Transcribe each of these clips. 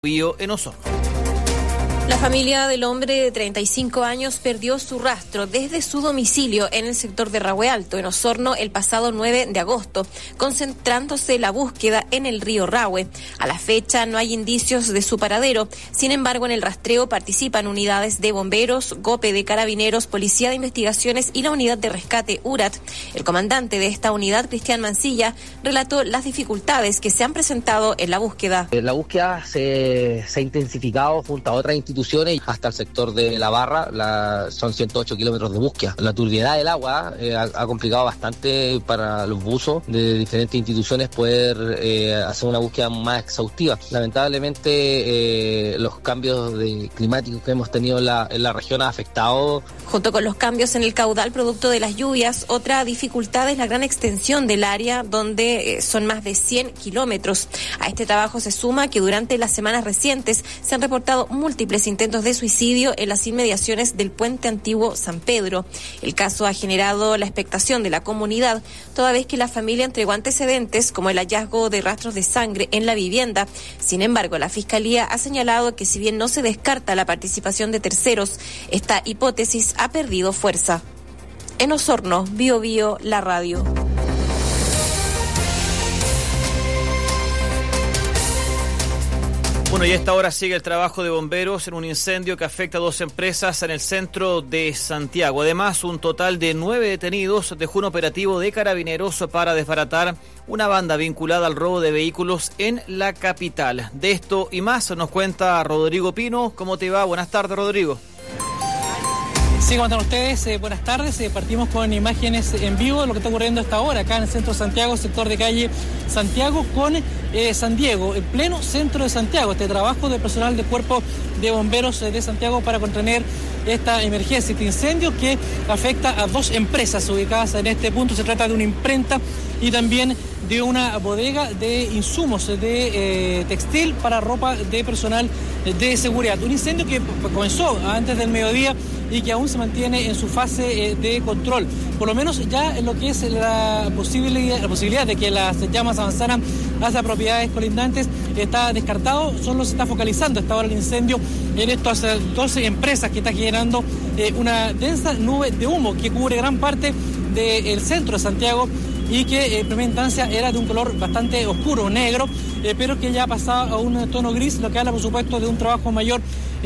En Osorno. La familia del hombre de 35 años perdió su rastro desde su domicilio en el sector de Rahue Alto, en Osorno, el pasado 9 de agosto, concentrándose la búsqueda en el río Rahue. A la fecha no hay indicios de su paradero. Sin embargo, en el rastreo participan unidades de bomberos, GOPE de carabineros, Policía de Investigaciones y la unidad de rescate URAT. El comandante de esta unidad, Cristian Mancilla, relató las dificultades que se han presentado en la búsqueda. La búsqueda se ha intensificado junto a otras instituciones hasta el sector de La Barra. Son 108 kilómetros de búsqueda. La turbiedad del agua ha complicado bastante para los buzos de diferentes instituciones poder hacer una búsqueda más exhaustiva. Lamentablemente los cambios climáticos que hemos tenido en la región ha afectado. Junto con los cambios en el caudal producto de las lluvias, otra dificultad es la gran extensión del área, donde son más de 100 kilómetros. A este trabajo se suma que durante las semanas recientes se han reportado múltiples intentos de suicidio en las inmediaciones del puente antiguo San Pedro. El caso ha generado la expectación de la comunidad, toda vez que la familia entregó antecedentes como el hallazgo de rastros de sangre en la vivienda. Sin embargo, la Fiscalía ha señalado que si bien no se descarta la participación de terceros, esta hipótesis ha perdido fuerza. En Osorno, Bio, la radio. Bueno, y a esta hora sigue el trabajo de bomberos en un incendio que afecta a 2 empresas en el centro de Santiago. Además, un total de 9 detenidos dejó un operativo de carabineros para desbaratar una banda vinculada al robo de vehículos en la capital. De esto y más nos cuenta Rodrigo Pino. ¿Cómo te va? Buenas tardes, Rodrigo. Sí, ¿cómo están ustedes? Buenas tardes. Partimos con imágenes en vivo de lo que está ocurriendo hasta ahora acá en el centro de Santiago, sector de calle Santiago con San Diego, en pleno centro de Santiago. Este trabajo de personal del Cuerpo de Bomberos de Santiago para contener esta emergencia, este incendio que afecta a 2 empresas ubicadas en este punto. Se trata de una imprenta y también de una bodega de insumos de textil para ropa de personal de seguridad. Un incendio que comenzó antes del mediodía y que aún se mantiene en su fase de control. Por lo menos ya en lo que es la posibilidad de que las llamas avanzaran hacia propiedades colindantes está descartado. Solo se está focalizando hasta ahora el incendio en estas 12 empresas que está generando una densa nube de humo que cubre gran parte del centro de Santiago y que en primera instancia era de un color bastante oscuro, negro, pero que ya ha pasado a un tono gris, lo que habla por supuesto de un trabajo mayor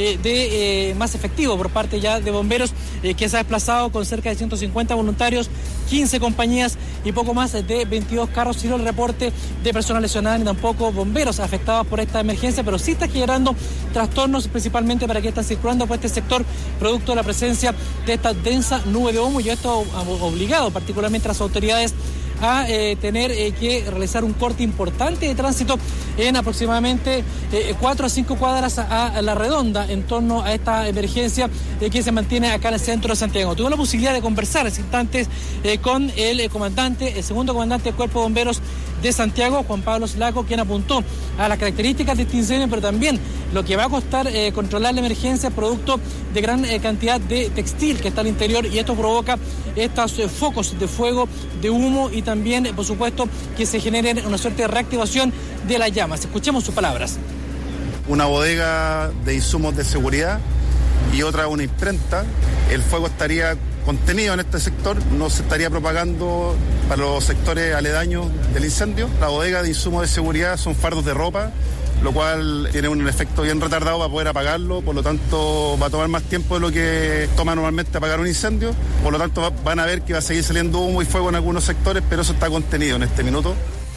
más efectivo por parte ya de bomberos, que se ha desplazado con cerca de 150 voluntarios, 15 compañías y poco más de 22 carros, sin el reporte de personas lesionadas ni tampoco bomberos afectados por esta emergencia, pero sí está generando trastornos principalmente para que están circulando por este sector producto de la presencia de esta densa nube de humo, y esto ha obligado particularmente a las autoridades a tener que realizar un corte importante de tránsito en aproximadamente 4 a 5 cuadras a la redonda en torno a esta emergencia que se mantiene acá en el centro de Santiago. Tuve la posibilidad de conversar hace instantes con el segundo comandante del Cuerpo de Bomberos de Santiago, Juan Pablo Slaco, quien apuntó a las características de este incendio, pero también lo que va a costar controlar la emergencia producto de gran cantidad de textil que está al interior, y esto provoca estos focos de fuego, de humo, y también, por supuesto, que se generen una suerte de reactivación de las llamas. Escuchemos sus palabras. Una bodega de insumos de seguridad y otra una imprenta. El fuego estaría contenido en este sector, no se estaría propagando para los sectores aledaños del incendio. La bodega de insumos de seguridad son fardos de ropa, lo cual tiene un efecto bien retardado para poder apagarlo, por lo tanto va a tomar más tiempo de lo que toma normalmente apagar un incendio, por lo tanto van a ver que va a seguir saliendo humo y fuego en algunos sectores, pero eso está contenido en este minuto.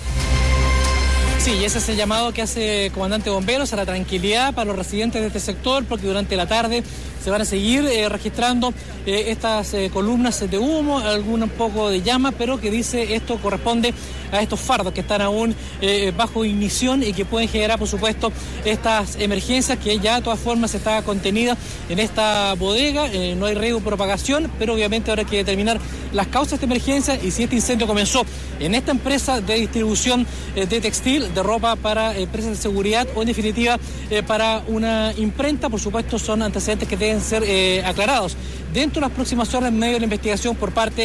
Sí, y ese es el llamado que hace el comandante de bomberos a la tranquilidad para los residentes de este sector, porque durante la tarde se van a seguir registrando estas columnas de humo, algún poco de llama, pero que dice esto corresponde a estos fardos que están aún bajo ignición y que pueden generar, por supuesto, estas emergencias, que ya de todas formas está contenida en esta bodega. No hay riesgo de propagación, pero obviamente ahora hay que determinar las causas de esta emergencia y si este incendio comenzó en esta empresa de distribución de textil, de ropa para empresas de seguridad, o en definitiva para una imprenta. Por supuesto, son antecedentes que deben ser aclarados dentro de las próximas horas en medio de la investigación por parte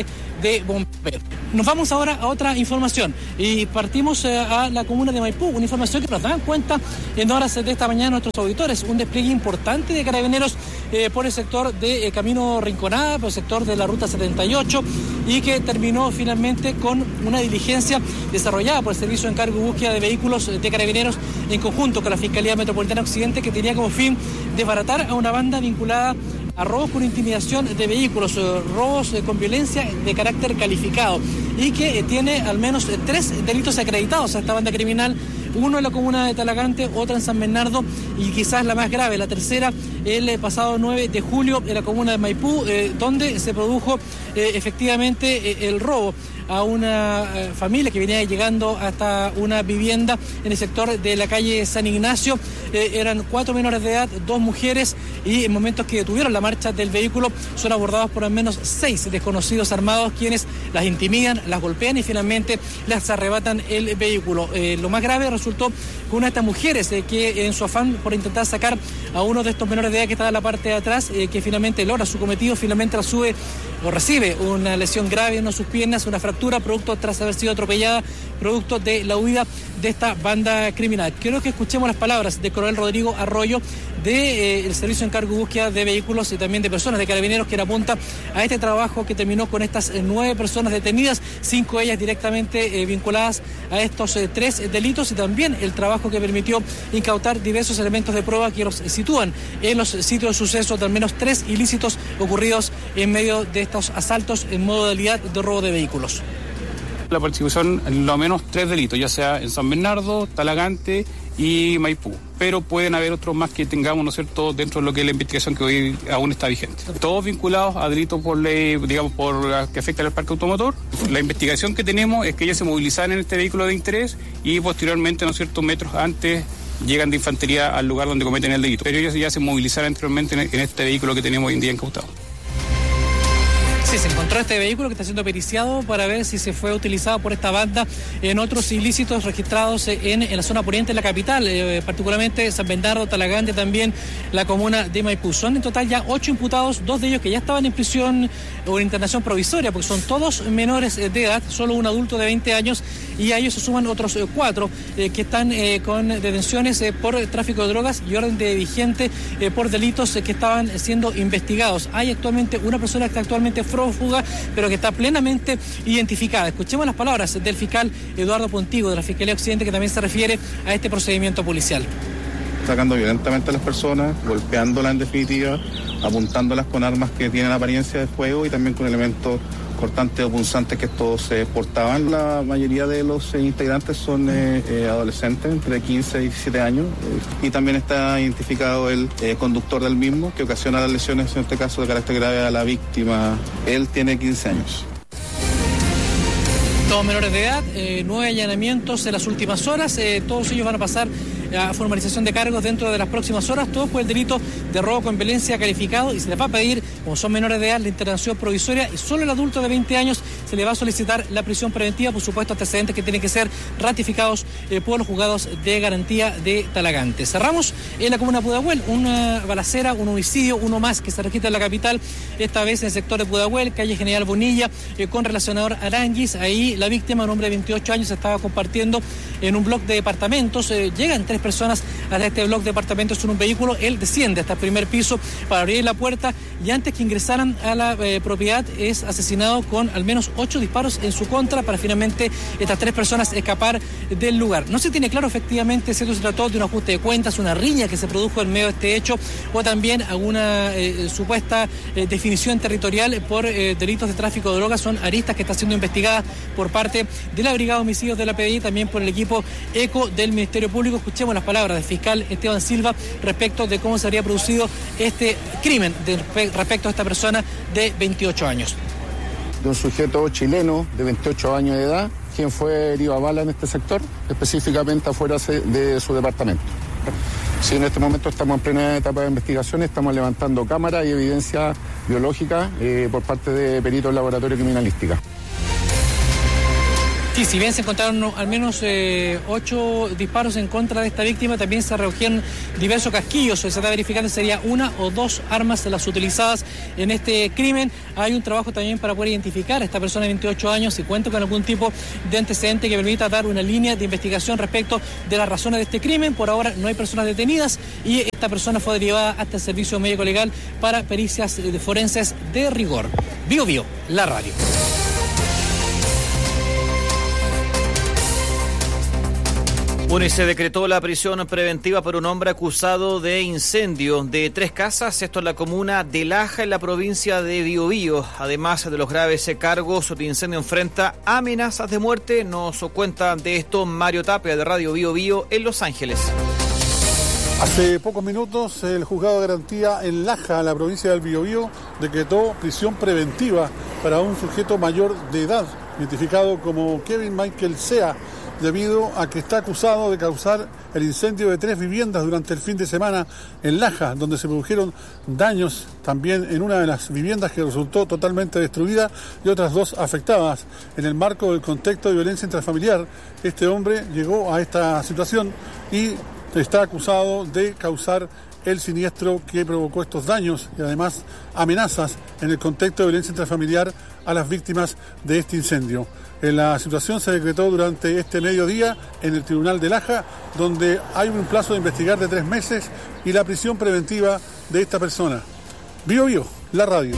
de bomberos. Nos vamos ahora a otra información y partimos a la comuna de Maipú, una información que nos dan cuenta en horas de esta mañana nuestros auditores, un despliegue importante de carabineros por el sector de Camino Rinconada, por el sector de la Ruta 78 y que terminó finalmente con una diligencia desarrollada por el Servicio de Encargo y Búsqueda de Vehículos de Carabineros en conjunto con la Fiscalía Metropolitana Occidente, que tenía como fin desbaratar a una banda vinculada a robos con intimidación de vehículos, robos con violencia de carácter calificado y que tiene al menos 3 delitos acreditados a esta banda criminal, uno en la comuna de Talagante, otra en San Bernardo y quizás la más grave, la tercera, el pasado 9 de julio en la comuna de Maipú, donde se produjo efectivamente el robo a una familia que venía llegando hasta una vivienda en el sector de la calle San Ignacio. Eran 4 menores de edad, 2 mujeres, y en momentos que detuvieron la marcha del vehículo son abordados por al menos 6 desconocidos armados, quienes las intimidan, las golpean y finalmente las arrebatan el vehículo. Lo más grave resultó con una de estas mujeres que en su afán por intentar sacar a uno de estos menores de edad que estaba en la parte de atrás, que finalmente logra su cometido, finalmente la sube o recibe una lesión grave en una de sus piernas, una fractura producto tras haber sido atropellada, producto de la huida de esta banda criminal. Quiero que escuchemos las palabras del coronel Rodrigo Arroyo del Servicio de Encargo y Búsqueda de Vehículos y también de personas de Carabineros, que apunta a este trabajo que terminó con estas 9 personas detenidas, 5 de ellas directamente vinculadas a estos 3 delitos, y también el trabajo que permitió incautar diversos elementos de prueba que los sitúan en los sitios de suceso de al menos 3 ilícitos ocurridos en medio de estos asaltos en modalidad de robo de vehículos. La persecución, lo menos 3 delitos, ya sea en San Bernardo, Talagante y Maipú, pero pueden haber otros más que tengamos, ¿no es cierto?, dentro de lo que es la investigación que hoy aún está vigente. Todos vinculados a delitos por ley, digamos, por que afectan al parque automotor. La investigación que tenemos es que ellos se movilizaron en este vehículo de interés y posteriormente, ¿no es cierto?, metros antes llegan de infantería al lugar donde cometen el delito. Pero ellos ya se movilizaron anteriormente en este vehículo que tenemos hoy en día incautado. Sí, se encontró este vehículo que está siendo periciado para ver si se fue utilizado por esta banda en otros ilícitos registrados en la zona poniente de la capital, particularmente San Bernardo, Talagante, también la comuna de Maipú. Son en total ya 8 imputados, 2 de ellos que ya estaban en prisión o en internación provisoria, porque son todos menores de edad, solo un adulto de 20 años, y a ellos se suman otros 4 que están con detenciones por tráfico de drogas y orden de vigente por delitos que estaban siendo investigados. Hay actualmente una persona que está actualmente prófuga, pero que está plenamente identificada. Escuchemos las palabras del fiscal Eduardo Pontigo de la Fiscalía Occidente, que también se refiere a este procedimiento policial. Sacando violentamente a las personas, golpeándolas en definitiva, apuntándolas con armas que tienen apariencia de fuego y también con elementos cortantes o punzantes que estos portaban. La mayoría de los integrantes son adolescentes entre 15 y 17 años y también está identificado el conductor del mismo, que ocasiona las lesiones, en este caso de carácter grave, a la víctima. Él tiene 15 años. Todos menores de edad, 9 allanamientos en las últimas horas, todos ellos van a pasar a formalización de cargos dentro de las próximas horas, todo por el delito de robo con violencia calificado, y se les va a pedir, como son menores de edad, la internación provisoria, y solo el adulto de 20 años se le va a solicitar la prisión preventiva, por supuesto antecedentes que tienen que ser ratificados por los juzgados de garantía de Talagante. Cerramos en la comuna de Pudahuel, una balacera, un homicidio, uno más que se registra en la capital, esta vez en el sector de Pudahuel, calle General Bonilla, con relacionador Aranguis. Ahí la víctima, un hombre de 28 años, estaba compartiendo en un bloque de departamentos, llegan 3 personas a este bloque de departamentos en un vehículo. Él desciende hasta el primer piso para abrir la puerta y antes que ingresaran a la propiedad es asesinado con al menos 8 disparos en su contra para finalmente estas 3 personas escapar del lugar. No se tiene claro efectivamente si esto se trató de un ajuste de cuentas, una riña que se produjo en medio de este hecho o también alguna supuesta definición territorial por delitos de tráfico de drogas. Son aristas que están siendo investigadas por parte de la Brigada de Homicidios de la PDI, también por el equipo ECO del Ministerio Público. Escuchemos las palabras del fiscal Esteban Silva respecto de cómo se habría producido este crimen respecto a esta persona de 28 años. De un sujeto chileno de 28 años de edad, quien fue herido a bala en este sector, específicamente afuera de su departamento. Sí, en este momento estamos en plena etapa de investigación, estamos levantando cámaras y evidencia biológica por parte de peritos del laboratorio criminalística. Sí, si bien se encontraron al menos 8 disparos en contra de esta víctima, también se recogieron diversos casquillos. Se está verificando si sería una o dos armas las utilizadas en este crimen. Hay un trabajo también para poder identificar a esta persona de 28 años si cuenta con algún tipo de antecedente que permita dar una línea de investigación respecto de las razones de este crimen. Por ahora no hay personas detenidas y esta persona fue derivada hasta el servicio médico legal para pericias forenses de rigor. Bio Bio, la radio. Bueno, y se decretó la prisión preventiva por un hombre acusado de incendio de 3 casas, esto en la comuna de Laja, en la provincia de Biobío. Además de los graves cargos de incendio, enfrenta amenazas de muerte. Nos cuenta de esto Mario Tapia, de Radio Biobío, en Los Ángeles. Hace pocos minutos, el juzgado de garantía en Laja, la provincia del Biobío, decretó prisión preventiva para un sujeto mayor de edad, identificado como Kevin Michael Sea, debido a que está acusado de causar el incendio de 3 viviendas durante el fin de semana en Laja, donde se produjeron daños también en una de las viviendas que resultó totalmente destruida y otras 2 afectadas. En el marco del contexto de violencia intrafamiliar, este hombre llegó a esta situación y está acusado de causar el siniestro que provocó estos daños y además amenazas en el contexto de violencia intrafamiliar a las víctimas de este incendio. La situación se decretó durante este mediodía en el Tribunal de Laja, donde hay un plazo de investigar de 3 meses y la prisión preventiva de esta persona. Bio Bio, la radio.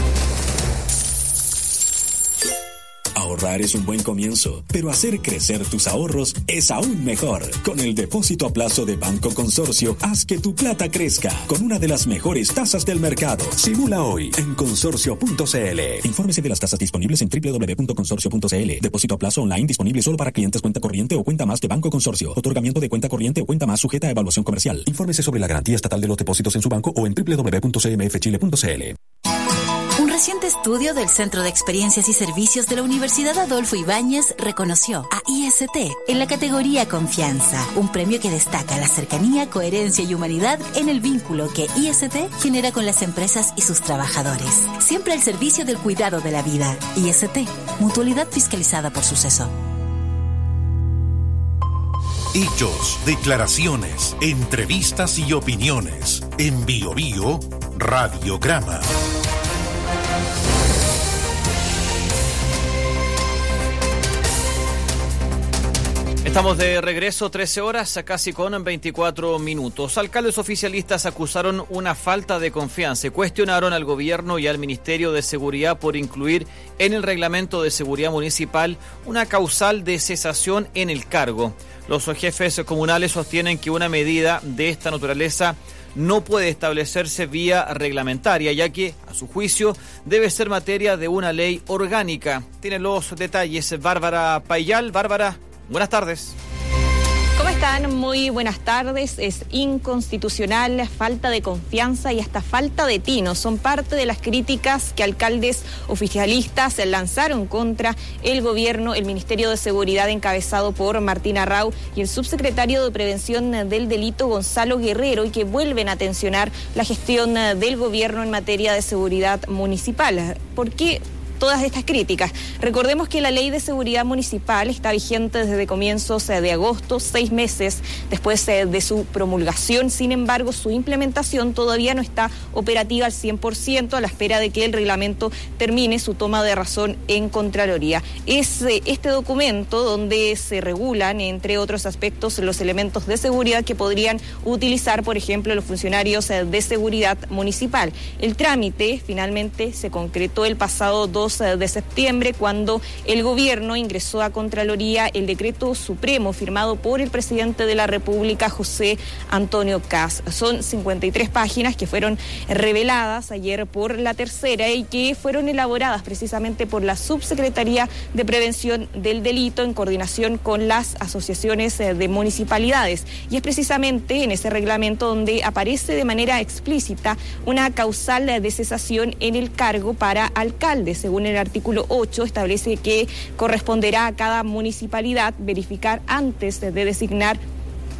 Ahorrar es un buen comienzo, pero hacer crecer tus ahorros es aún mejor. Con el depósito a plazo de Banco Consorcio, haz que tu plata crezca con una de las mejores tasas del mercado. Simula hoy en consorcio.cl. Infórmese de las tasas disponibles en www.consorcio.cl. Depósito a plazo online disponible solo para clientes cuenta corriente o cuenta más de Banco Consorcio. Otorgamiento de cuenta corriente o cuenta más sujeta a evaluación comercial. Infórmese sobre la garantía estatal de los depósitos en su banco o en www.cmfchile.cl. Un reciente estudio del Centro de Experiencias y Servicios de la Universidad Adolfo Ibáñez reconoció a IST en la categoría Confianza, un premio que destaca la cercanía, coherencia y humanidad en el vínculo que IST genera con las empresas y sus trabajadores. Siempre al servicio del cuidado de la vida. IST, mutualidad fiscalizada por Suceso. Hechos, declaraciones, entrevistas y opiniones. En Bio Bio, Radiograma. Estamos de regreso, 13 horas, casi con 24 minutos. Alcaldes oficialistas acusaron una falta de confianza y cuestionaron al gobierno y al Ministerio de Seguridad por incluir en el reglamento de seguridad municipal una causal de cesación en el cargo. Los jefes comunales sostienen que una medida de esta naturaleza no puede establecerse vía reglamentaria, ya que, a su juicio, debe ser materia de una ley orgánica. Tiene los detalles Bárbara Payal. Bárbara, buenas tardes. ¿Cómo están? Muy buenas tardes. Es inconstitucional, falta de confianza y hasta falta de tino. Son parte de las críticas que alcaldes oficialistas lanzaron contra el gobierno, el Ministerio de Seguridad encabezado por Martín Arrau y el subsecretario de Prevención del Delito Gonzalo Guerrero, y que vuelven a tensionar la gestión del gobierno en materia de seguridad municipal. ¿Por qué todas estas críticas? Recordemos que la Ley de Seguridad Municipal está vigente desde comienzos de agosto, 6 meses después de su promulgación. Sin embargo, su implementación todavía no está operativa al 100%, a la espera de que el reglamento termine su toma de razón en Contraloría. Es este documento donde se regulan, entre otros aspectos, los elementos de seguridad que podrían utilizar, por ejemplo, los funcionarios de seguridad municipal. El trámite finalmente se concretó el pasado 2 de septiembre, cuando el gobierno ingresó a Contraloría el decreto supremo firmado por el presidente de la República, José Antonio Kast. Son 53 páginas que fueron reveladas ayer por La Tercera y que fueron elaboradas precisamente por la Subsecretaría de Prevención del Delito en coordinación con las asociaciones de municipalidades. Y es precisamente en ese reglamento donde aparece de manera explícita una causal de cesación en el cargo para alcaldes. Según el artículo 8, establece que corresponderá a cada municipalidad verificar antes de designar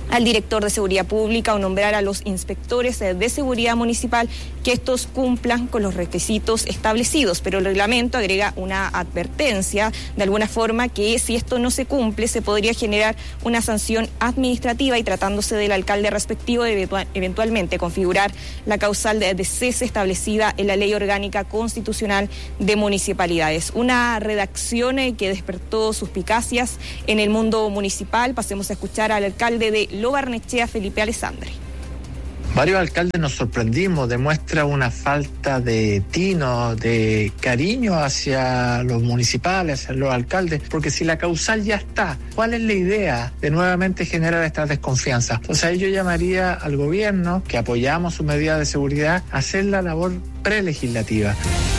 al director de seguridad pública o nombrar a los inspectores de seguridad municipal, que estos cumplan con los requisitos establecidos, pero el reglamento agrega una advertencia de alguna forma que si esto no se cumple se podría generar una sanción administrativa y tratándose del alcalde respectivo eventualmente configurar la causal de cese establecida en la Ley Orgánica Constitucional de Municipalidades. Una redacción que despertó suspicacias en el mundo municipal. Pasemos a escuchar al alcalde de Lo Barnechea, Felipe Alessandri. Varios alcaldes nos sorprendimos, demuestra una falta de tino, de cariño hacia los municipales, hacia los alcaldes, porque si la causal ya está, ¿cuál es la idea de nuevamente generar esta desconfianza? Entonces ahí yo llamaría al gobierno, que apoyamos sus medidas de seguridad, a hacer la labor prelegislativa.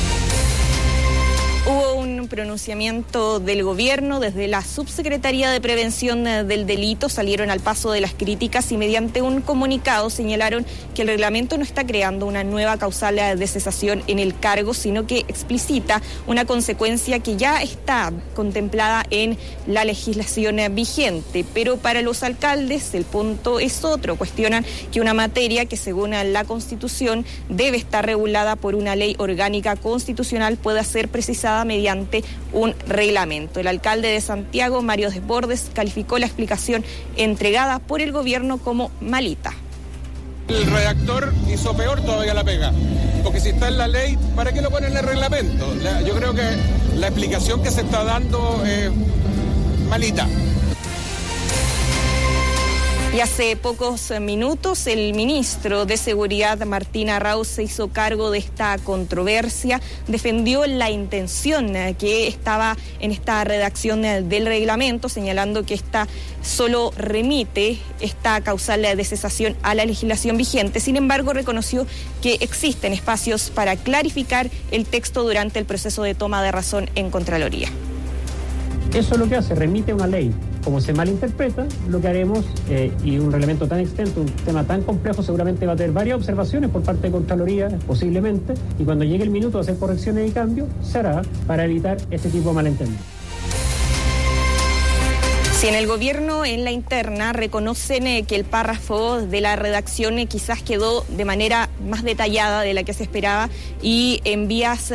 Hubo un pronunciamiento del gobierno desde la Subsecretaría de Prevención del Delito, salieron al paso de las críticas y mediante un comunicado señalaron que el reglamento no está creando una nueva causal de cesación en el cargo, sino que explicita una consecuencia que ya está contemplada en la legislación vigente. Pero para los alcaldes el punto es otro, cuestionan que una materia que según la Constitución debe estar regulada por una ley orgánica constitucional pueda ser precisada mediante un reglamento. El alcalde de Santiago, Mario Desbordes, calificó la explicación entregada por el gobierno como malita. El redactor hizo peor todavía la pega, porque si está en la ley, ¿para qué lo ponen en el reglamento? Yo creo que la explicación que se está dando es malita. Y hace pocos minutos el ministro de Seguridad, Martín Arauz, se hizo cargo de esta controversia, defendió la intención que estaba en esta redacción del reglamento, señalando que esta solo remite esta causal de cesación a la legislación vigente. Sin embargo, reconoció que existen espacios para clarificar el texto durante el proceso de toma de razón en Contraloría. Eso es lo que hace, remite una ley. Como se malinterpreta, lo que haremos, y un reglamento tan extenso, un tema tan complejo, seguramente va a tener varias observaciones por parte de Contraloría, posiblemente, y cuando llegue el minuto de hacer correcciones y cambios, se hará para evitar este tipo de malentendidos. Si en el gobierno, en la interna, reconocen que el párrafo de la redacción quizás quedó de manera más detallada de la que se esperaba y en miras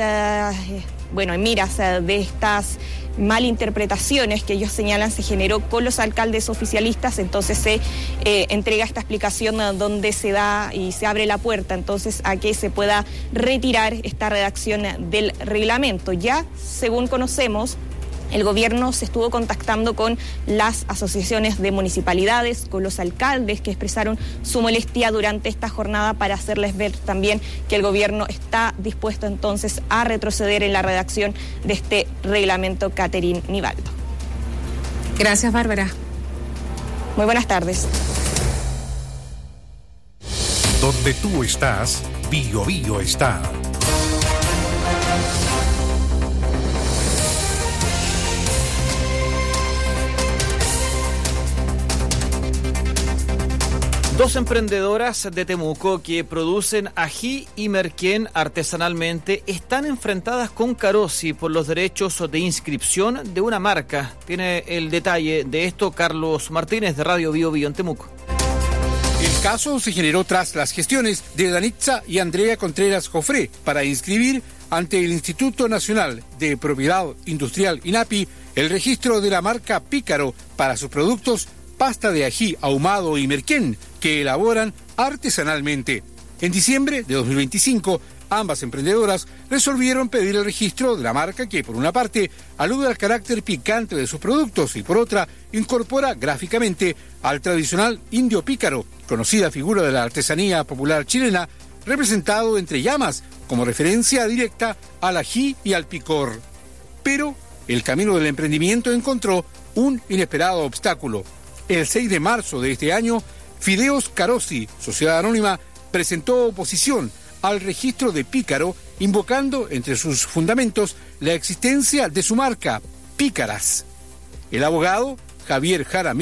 de estas malinterpretaciones que ellos señalan se generó con los alcaldes oficialistas, entonces se entrega esta explicación donde se da y se abre la puerta entonces a que se pueda retirar esta redacción del reglamento. Ya, según conocemos, el gobierno se estuvo contactando con las asociaciones de municipalidades, con los alcaldes que expresaron su molestia durante esta jornada para hacerles ver también que el gobierno está dispuesto entonces a retroceder en la redacción de este reglamento. Catherine Nivaldo. Gracias, Bárbara. Muy buenas tardes. Donde tú estás, Bío Bío está. Dos emprendedoras de Temuco que producen ají y merquén artesanalmente están enfrentadas con Carosi por los derechos de inscripción de una marca. Tiene el detalle de esto Carlos Martínez de Radio Bío Bío en Temuco. El caso se generó tras las gestiones de Danitza y Andrea Contreras Jofré para inscribir ante el Instituto Nacional de Propiedad Industrial INAPI el registro de la marca Pícaro para sus productos pasta de ají ahumado y merquén que elaboran artesanalmente. En diciembre de 2025, ambas emprendedoras resolvieron pedir el registro de la marca que, por una parte, alude al carácter picante de sus productos y, por otra, incorpora gráficamente al tradicional indio pícaro, conocida figura de la artesanía popular chilena, representado entre llamas como referencia directa al ají y al picor. Pero el camino del emprendimiento encontró un inesperado obstáculo. El 6 de marzo de este año, Fideos Carosi, sociedad anónima, presentó oposición al registro de Pícaro, invocando entre sus fundamentos la existencia de su marca, Pícaras. El abogado Javier Jara Miller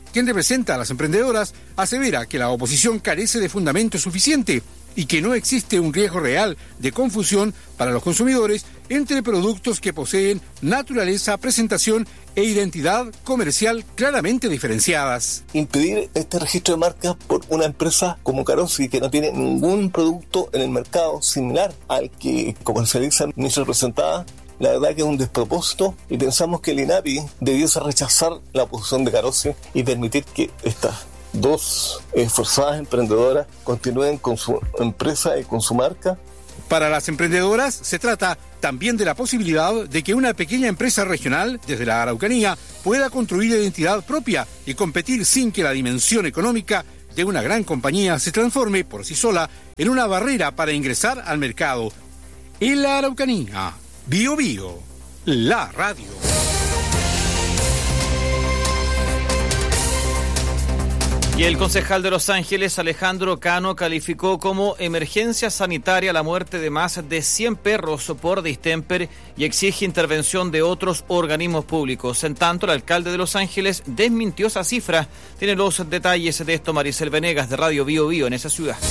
quien representa a las emprendedoras, asevera que la oposición carece de fundamento suficiente y que no existe un riesgo real de confusión para los consumidores entre productos que poseen naturaleza, presentación e identidad comercial claramente diferenciadas. Impedir este registro de marcas por una empresa como Carosi, que no tiene ningún producto en el mercado similar al que comercializa mi representada, la verdad que es un despropósito, y pensamos que el INAPI debiese rechazar la posición de Carosi y permitir que estas dos esforzadas emprendedoras continúen con su empresa y con su marca. Para las emprendedoras se trata también de la posibilidad de que una pequeña empresa regional desde la Araucanía pueda construir identidad propia y competir sin que la dimensión económica de una gran compañía se transforme por sí sola en una barrera para ingresar al mercado. En la Araucanía, Bío Bío, la radio. Y el concejal de Los Ángeles, Alejandro Cano, calificó como emergencia sanitaria la muerte de más de 100 perros por distemper y exige intervención de otros organismos públicos. En tanto, el alcalde de Los Ángeles desmintió esa cifra. Tiene los detalles de esto Maricel Venegas de Radio Bío Bío en esa ciudad.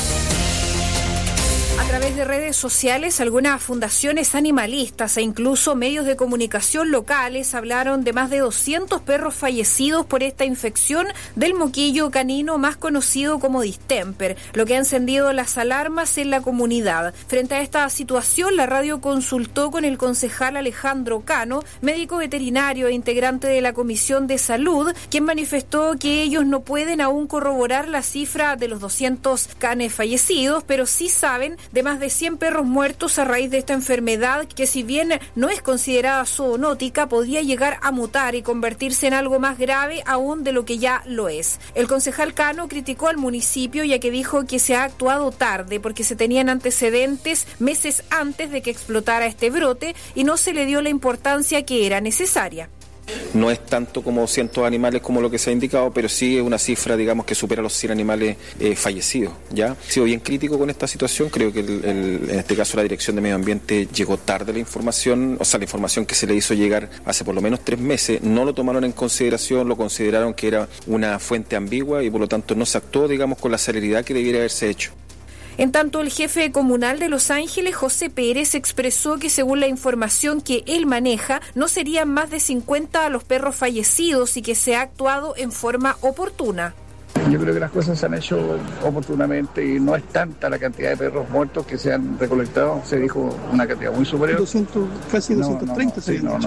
A través de redes sociales, algunas fundaciones animalistas e incluso medios de comunicación locales hablaron de más de 200 perros fallecidos por esta infección del moquillo canino más conocido como distemper, lo que ha encendido las alarmas en la comunidad. Frente a esta situación, la radio consultó con el concejal Alejandro Cano, médico veterinario e integrante de la Comisión de Salud, quien manifestó que ellos no pueden aún corroborar la cifra de los 200 canes fallecidos, pero sí saben de más de 100 perros muertos a raíz de esta enfermedad que, si bien no es considerada zoonótica, podría llegar a mutar y convertirse en algo más grave aún de lo que ya lo es. El concejal Cano criticó al municipio, ya que dijo que se ha actuado tarde porque se tenían antecedentes meses antes de que explotara este brote y no se le dio la importancia que era necesaria. No es tanto como cientos de animales como lo que se ha indicado, pero sí es una cifra, digamos, que supera los 100 animales fallecidos, ¿ya? He sido bien crítico con esta situación. Creo que en este caso la Dirección de Medio Ambiente llegó tarde la información, o sea, la información que se le hizo llegar hace por lo menos 3 meses, no lo tomaron en consideración, lo consideraron que era una fuente ambigua y por lo tanto no se actuó, digamos, con la celeridad que debiera haberse hecho. En tanto, el jefe comunal de Los Ángeles, José Pérez, expresó que según la información que él maneja, no serían más de 50 los perros fallecidos y que se ha actuado en forma oportuna. Yo creo que las cosas se han hecho oportunamente y no es tanta la cantidad de perros muertos que se han recolectado. Se dijo una cantidad muy superior. 200, casi 230.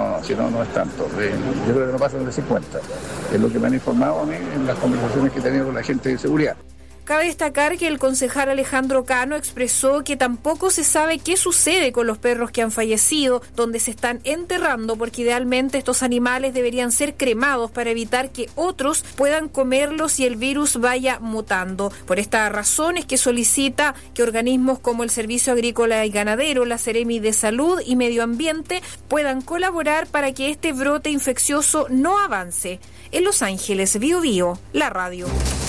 No es tanto. Yo creo que no pasan de 50. Es lo que me han informado a mí en las conversaciones que he tenido con la gente de seguridad. Cabe destacar que el concejal Alejandro Cano expresó que tampoco se sabe qué sucede con los perros que han fallecido, dónde se están enterrando, porque idealmente estos animales deberían ser cremados para evitar que otros puedan comerlos y el virus vaya mutando. Por esta razón es que solicita que organismos como el Servicio Agrícola y Ganadero, la Seremi de Salud y Medio Ambiente puedan colaborar para que este brote infeccioso no avance. En Los Ángeles, Bío Bío, la radio.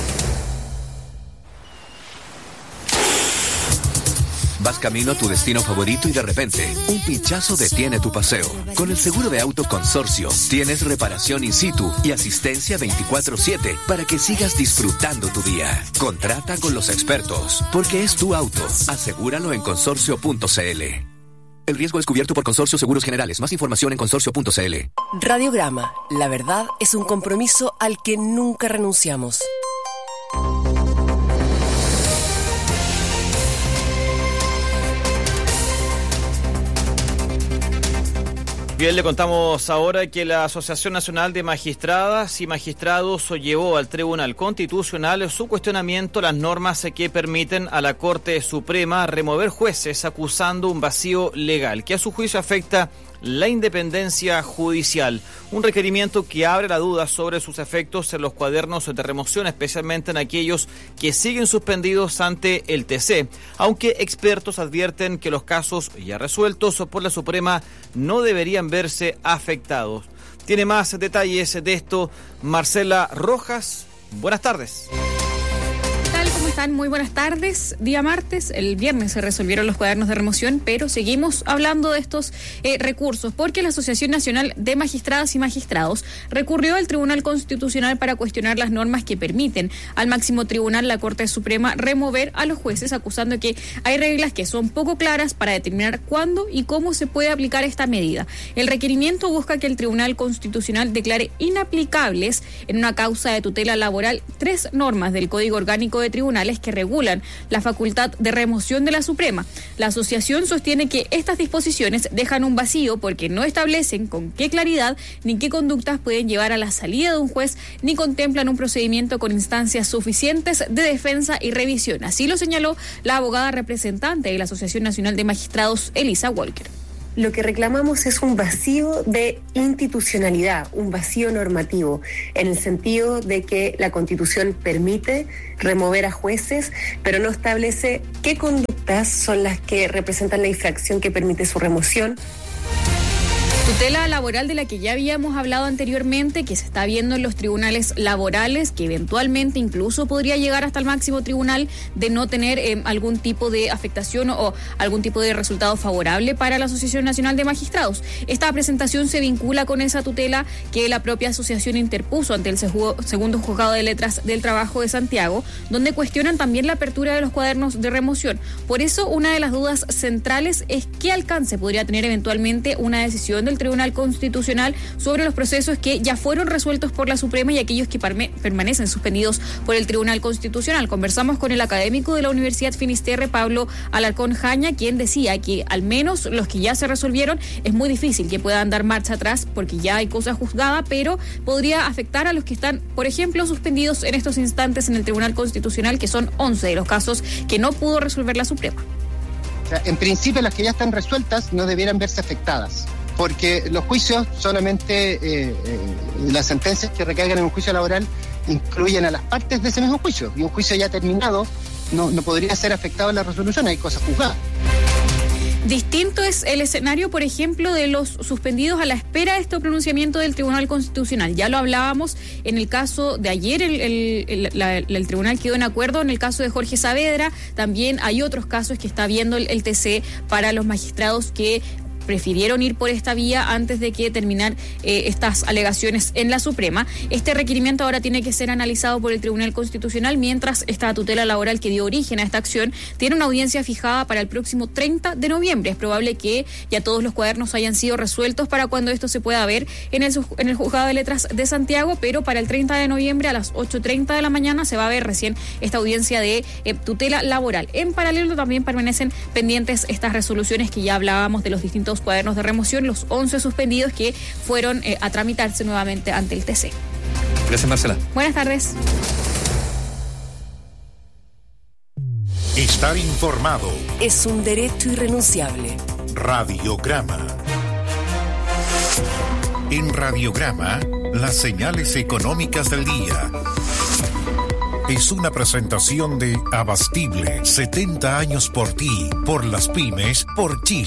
Vas camino a tu destino favorito y de repente, un pinchazo detiene tu paseo. Con el seguro de auto Consorcio, tienes reparación in situ y asistencia 24/7 para que sigas disfrutando tu día. Contrata con los expertos, porque es tu auto. Asegúralo en consorcio.cl. El riesgo es cubierto por Consorcio Seguros Generales. Más información en consorcio.cl. Radiograma. La verdad es un compromiso al que nunca renunciamos. Bien, le contamos ahora que la Asociación Nacional de Magistradas y Magistrados llevó al Tribunal Constitucional su cuestionamiento a las normas que permiten a la Corte Suprema remover jueces acusando un vacío legal que a su juicio afecta la independencia judicial, un requerimiento que abre la duda sobre sus efectos en los cuadernos de remoción, especialmente en aquellos que siguen suspendidos ante el TC, aunque expertos advierten que los casos ya resueltos por la Suprema no deberían verse afectados. Tiene más detalles de esto Marcela Rojas. Buenas tardes. Tal como están? Muy buenas tardes. Día martes, el viernes se resolvieron los cuadernos de remoción, pero seguimos hablando de estos recursos, porque la Asociación Nacional de Magistradas y Magistrados recurrió al Tribunal Constitucional para cuestionar las normas que permiten al máximo tribunal, la Corte Suprema, remover a los jueces, acusando que hay reglas que son poco claras para determinar cuándo y cómo se puede aplicar esta medida. El requerimiento busca que el Tribunal Constitucional declare inaplicables en una causa de tutela laboral 3 normas del Código Orgánico de Tribunales que regulan la facultad de remoción de la Suprema. La asociación sostiene que estas disposiciones dejan un vacío porque no establecen con qué claridad ni qué conductas pueden llevar a la salida de un juez, ni contemplan un procedimiento con instancias suficientes de defensa y revisión. Así lo señaló la abogada representante de la Asociación Nacional de Magistrados, Elisa Walker. Lo que reclamamos es un vacío de institucionalidad, un vacío normativo, en el sentido de que la Constitución permite remover a jueces, pero no establece qué conductas son las que representan la infracción que permite su remoción. Tutela laboral de la que ya habíamos hablado anteriormente, que se está viendo en los tribunales laborales, que eventualmente incluso podría llegar hasta el máximo tribunal de no tener algún tipo de afectación o algún tipo de resultado favorable para la Asociación Nacional de Magistrados. Esta presentación se vincula con esa tutela que la propia asociación interpuso ante el segundo juzgado de letras del trabajo de Santiago, donde cuestionan también la apertura de los cuadernos de remoción. Por eso, una de las dudas centrales es qué alcance podría tener eventualmente una decisión del Tribunal Constitucional sobre los procesos que ya fueron resueltos por la Suprema y aquellos que permanecen suspendidos por el Tribunal Constitucional. Conversamos con el académico de la Universidad Finisterre, Pablo Alarcón Jaña, quien decía que al menos los que ya se resolvieron es muy difícil que puedan dar marcha atrás porque ya hay cosa juzgada, pero podría afectar a los que están, por ejemplo, suspendidos en estos instantes en el Tribunal Constitucional, que son 11 de los casos que no pudo resolver la Suprema. O sea, en principio, las que ya están resueltas no debieran verse afectadas, porque los juicios solamente, las sentencias que recaigan en un juicio laboral incluyen a las partes de ese mismo juicio, y un juicio ya terminado no podría ser afectado en la resolución, hay cosas juzgadas. Distinto es el escenario, por ejemplo, de los suspendidos a la espera de este pronunciamiento del Tribunal Constitucional. Ya lo hablábamos en el caso de ayer, el tribunal quedó en acuerdo en el caso de Jorge Saavedra. También hay otros casos que está viendo el TC para los magistrados que prefirieron ir por esta vía antes de que terminar estas alegaciones en la Suprema. Este requerimiento ahora tiene que ser analizado por el Tribunal Constitucional, mientras esta tutela laboral que dio origen a esta acción tiene una audiencia fijada para el próximo 30 de noviembre. Es probable que ya todos los cuadernos hayan sido resueltos para cuando esto se pueda ver en el Juzgado de Letras de Santiago, pero para el 30 de noviembre a las 8:30 de la mañana se va a ver recién esta audiencia de tutela laboral. En paralelo también permanecen pendientes estas resoluciones que ya hablábamos de los distintos cuadernos de remoción, los 11 suspendidos que fueron a tramitarse nuevamente ante el TC. Gracias, Marcela. Buenas tardes. Estar informado es un derecho irrenunciable. Radiograma. En Radiograma, las señales económicas del día. Es una presentación de Abastible, 70 años por ti, por las pymes, por Chile.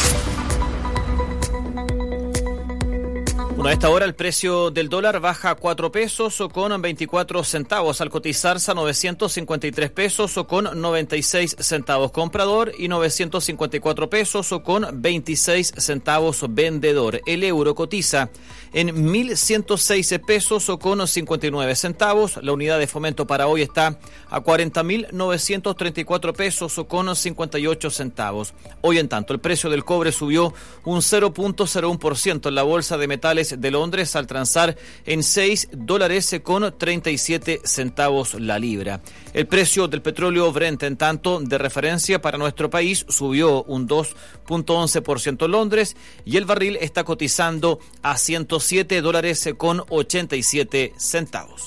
Bueno, a esta hora el precio del dólar baja a 4 pesos o con 24 centavos al cotizarse a 953 pesos o con 96 centavos comprador y 954 pesos o con 26 centavos vendedor. El euro cotiza en 1.106 pesos o con 59 centavos. La unidad de fomento para hoy está a 40.934 pesos o con 58 centavos. Hoy, en tanto, el precio del cobre subió un 0.01% en la bolsa de metales de Londres al transar en $6 con 37 centavos la libra. El precio del petróleo Brent, en tanto, de referencia para nuestro país, subió un 2.11% en Londres y el barril está cotizando a $107 con 87 centavos.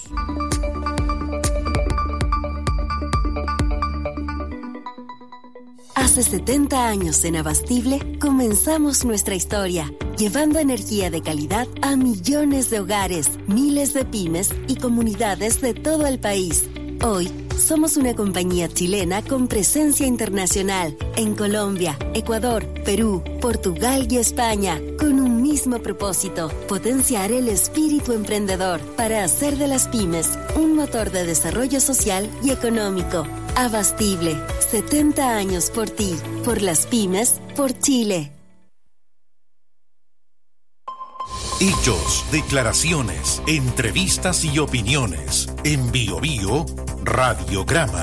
Hace 70 años en Abastible comenzamos nuestra historia, llevando energía de calidad a millones de hogares, miles de pymes y comunidades de todo el país. Hoy somos una compañía chilena con presencia internacional en Colombia, Ecuador, Perú, Portugal y España, con un mismo propósito: potenciar el espíritu emprendedor para hacer de las pymes un motor de desarrollo social y económico. Abastible, 70 años por ti, por las pymes, por Chile. Hechos, declaraciones, entrevistas y opiniones. En Bio Bio, Radiograma.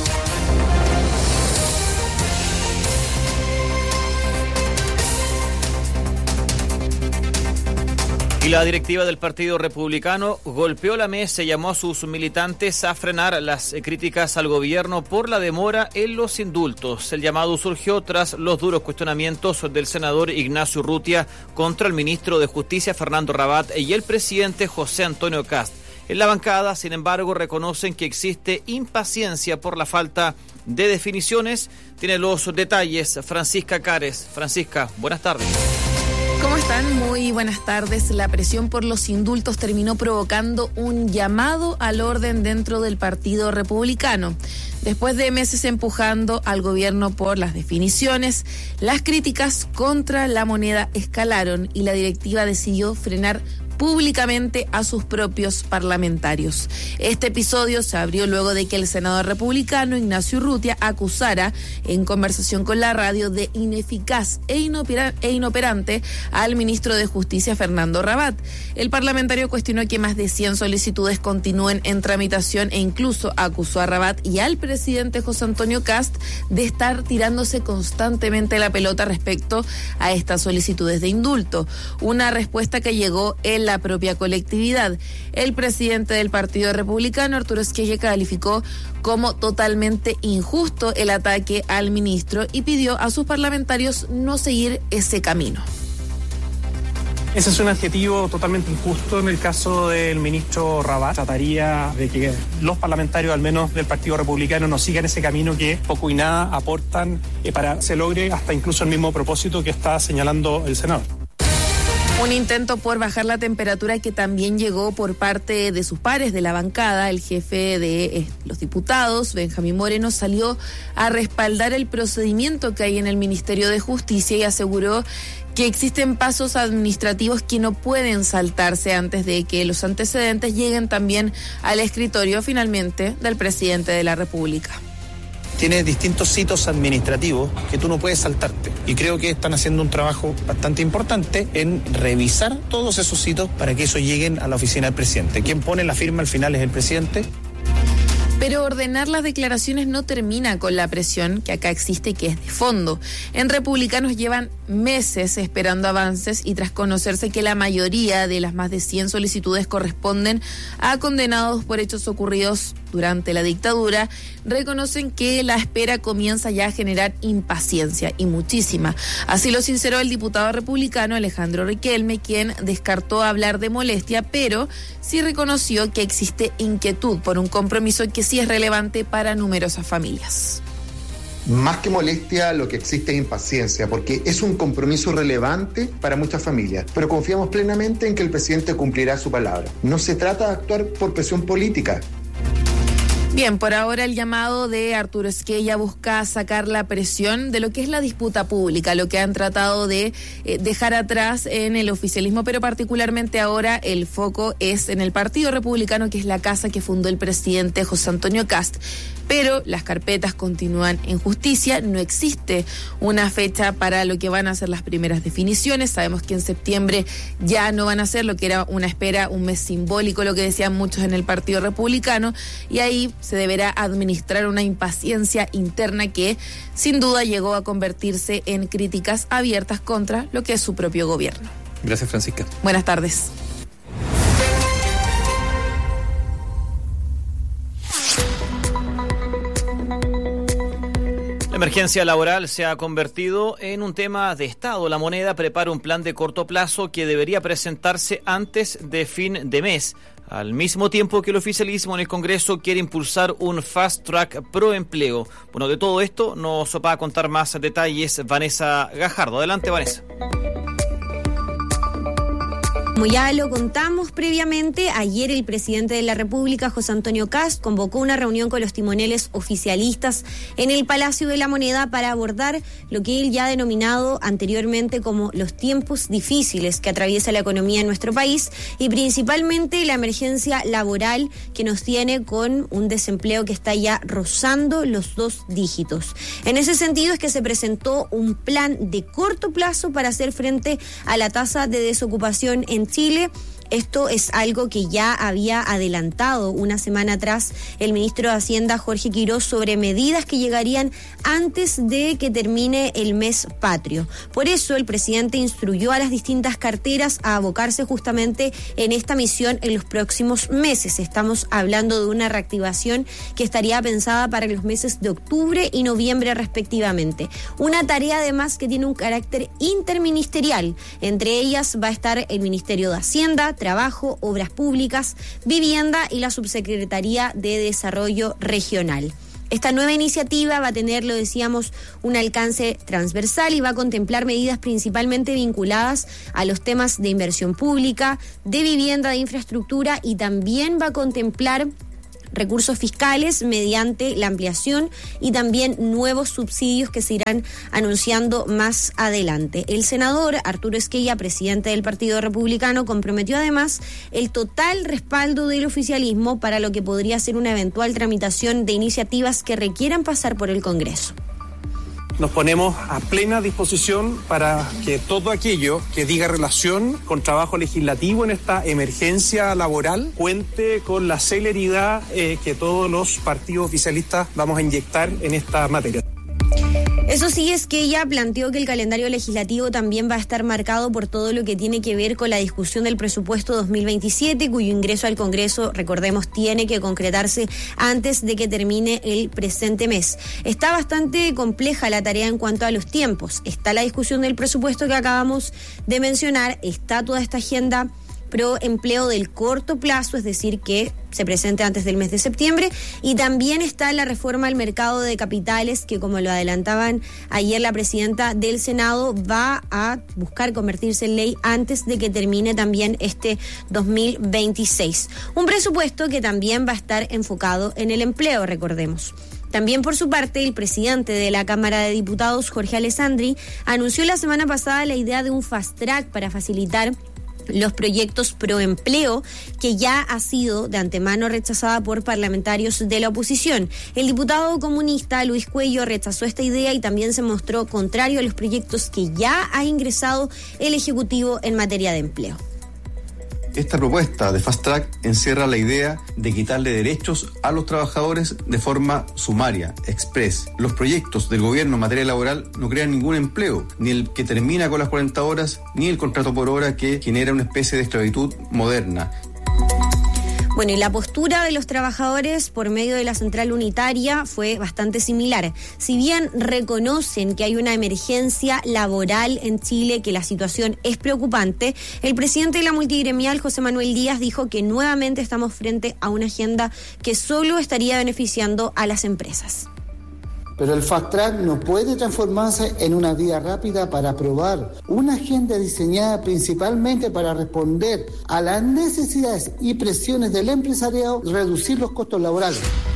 Y la directiva del Partido Republicano golpeó la mesa y llamó a sus militantes a frenar las críticas al gobierno por la demora en los indultos. El llamado surgió tras los duros cuestionamientos del senador Ignacio Urrutia contra el ministro de Justicia Fernando Rabat y el presidente José Antonio Kast. En la bancada, sin embargo, reconocen que existe impaciencia por la falta de definiciones. Tiene los detalles Francisca Cares. Francisca, buenas tardes. ¿Cómo están? Muy buenas tardes. La presión por los indultos terminó provocando un llamado al orden dentro del Partido Republicano. Después de meses empujando al gobierno por las definiciones, las críticas contra la moneda escalaron y la directiva decidió frenar públicamente a sus propios parlamentarios. Este episodio se abrió luego de que el senador republicano Ignacio Urrutia acusara en conversación con la radio de ineficaz e inoperante al ministro de Justicia Fernando Rabat. El parlamentario cuestionó que más de 100 solicitudes continúen en tramitación e incluso acusó a Rabat y al presidente José Antonio Kast de estar tirándose constantemente la pelota respecto a estas solicitudes de indulto. Una respuesta que llegó en la propia colectividad. El presidente del Partido Republicano, Arturo Esquella, calificó como totalmente injusto el ataque al ministro y pidió a sus parlamentarios no seguir ese camino. Ese es un adjetivo totalmente injusto en el caso del ministro Rabat. Trataría de que los parlamentarios, al menos del Partido Republicano, no sigan ese camino que poco y nada aportan para que se logre hasta incluso el mismo propósito que está señalando el senador. Un intento por bajar la temperatura que también llegó por parte de sus pares de la bancada. El jefe de los diputados, Benjamín Moreno, salió a respaldar el procedimiento que hay en el Ministerio de Justicia y aseguró que existen pasos administrativos que no pueden saltarse antes de que los antecedentes lleguen también al escritorio finalmente del presidente de la República. Tiene distintos hitos administrativos que tú no puedes saltarte. Y creo que están haciendo un trabajo bastante importante en revisar todos esos hitos para que eso lleguen a la oficina del presidente. Quien pone la firma al final es el presidente. Pero ordenar las declaraciones no termina con la presión que acá existe, que es de fondo. En Republicanos llevan meses esperando avances y tras conocerse que la mayoría de las más de 100 solicitudes corresponden a condenados por hechos ocurridos durante la dictadura, reconocen que la espera comienza ya a generar impaciencia y muchísima. Así lo sinceró el diputado republicano Alejandro Riquelme, quien descartó hablar de molestia, pero sí reconoció que existe inquietud por un compromiso que sí es relevante para numerosas familias. Más que molestia, lo que existe es impaciencia, porque es un compromiso relevante para muchas familias, pero confiamos plenamente en que el presidente cumplirá su palabra. No se trata de actuar por presión política. Bien, por ahora el llamado de Arturo Esquella busca sacar la presión de lo que es la disputa pública, lo que han tratado de dejar atrás en el oficialismo, pero particularmente ahora el foco es en el Partido Republicano, que es la casa que fundó el presidente José Antonio Kast. Pero las carpetas continúan en justicia, no existe una fecha para lo que van a ser las primeras definiciones. Sabemos que en septiembre ya no van a ser lo que era una espera, un mes simbólico, lo que decían muchos en el Partido Republicano, y ahí se deberá administrar una impaciencia interna que sin duda llegó a convertirse en críticas abiertas contra lo que es su propio gobierno. Gracias, Francisca. Buenas tardes. La emergencia laboral se ha convertido en un tema de Estado. La moneda prepara un plan de corto plazo que debería presentarse antes de fin de mes, al mismo tiempo que el oficialismo en el Congreso quiere impulsar un fast track pro empleo. Bueno, de todo esto nos va a contar más detalles Vanessa Gajardo. Adelante, Vanessa. Como ya lo contamos previamente, ayer el presidente de la República, José Antonio Kast, convocó una reunión con los timoneles oficialistas en el Palacio de la Moneda para abordar lo que él ya ha denominado anteriormente como los tiempos difíciles que atraviesa la economía en nuestro país y principalmente la emergencia laboral que nos tiene con un desempleo que está ya rozando los 2 dígitos. En ese sentido es que se presentó un plan de corto plazo para hacer frente a la tasa de desocupación en Chile. Esto es algo que ya había adelantado una semana atrás el ministro de Hacienda, Jorge Quirós, sobre medidas que llegarían antes de que termine el mes patrio. Por eso el presidente instruyó a las distintas carteras a abocarse justamente en esta misión en los próximos meses. Estamos hablando de una reactivación que estaría pensada para los meses de octubre y noviembre respectivamente. Una tarea además que tiene un carácter interministerial. Entre ellas va a estar el Ministerio de Hacienda, Trabajo, Obras Públicas, Vivienda y la Subsecretaría de Desarrollo Regional. Esta nueva iniciativa va a tener, lo decíamos, un alcance transversal y va a contemplar medidas principalmente vinculadas a los temas de inversión pública, de vivienda, de infraestructura y también va a contemplar recursos fiscales mediante la ampliación y también nuevos subsidios que se irán anunciando más adelante. El senador Arturo Esquella, presidente del Partido Republicano, comprometió además el total respaldo del oficialismo para lo que podría ser una eventual tramitación de iniciativas que requieran pasar por el Congreso. Nos ponemos a plena disposición para que todo aquello que diga relación con trabajo legislativo en esta emergencia laboral cuente con la celeridad que todos los partidos oficialistas vamos a inyectar en esta materia. Eso sí, es que ella planteó que el calendario legislativo también va a estar marcado por todo lo que tiene que ver con la discusión del presupuesto 2027, cuyo ingreso al Congreso, recordemos, tiene que concretarse antes de que termine el presente mes. Está bastante compleja la tarea en cuanto a los tiempos. Está la discusión del presupuesto que acabamos de mencionar, está toda esta agenda pro empleo del corto plazo, es decir, que se presente antes del mes de septiembre, y también está la reforma al mercado de capitales que, como lo adelantaban ayer la presidenta del Senado, va a buscar convertirse en ley antes de que termine también este 2026. Un presupuesto que también va a estar enfocado en el empleo, recordemos. También por su parte, el presidente de la Cámara de Diputados, Jorge Alessandri, anunció la semana pasada la idea de un fast track para facilitar los proyectos pro empleo, que ya ha sido de antemano rechazada por parlamentarios de la oposición. El diputado comunista Luis Cuello rechazó esta idea y también se mostró contrario a los proyectos que ya ha ingresado el Ejecutivo en materia de empleo. Esta propuesta de Fast Track encierra la idea de quitarle derechos a los trabajadores de forma sumaria, express. Los proyectos del gobierno en materia laboral no crean ningún empleo, ni el que termina con las 40 horas, ni el contrato por hora que genera una especie de esclavitud moderna. Bueno, y la postura de los trabajadores por medio de la central unitaria fue bastante similar. Si bien reconocen que hay una emergencia laboral en Chile, que la situación es preocupante, el presidente de la multigremial, José Manuel Díaz, dijo que nuevamente estamos frente a una agenda que solo estaría beneficiando a las empresas. Pero el Fast Track no puede transformarse en una vía rápida para aprobar una agenda diseñada principalmente para responder a las necesidades y presiones del empresariado, reducir los costos laborales.